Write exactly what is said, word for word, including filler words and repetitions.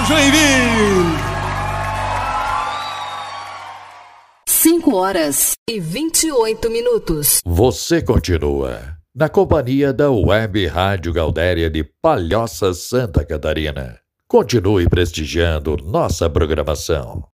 Joinville. cinco horas e vinte e oito minutos. Você continua na companhia da Web Rádio Gaudéria de Palhoça, Santa Catarina. Continue prestigiando nossa programação.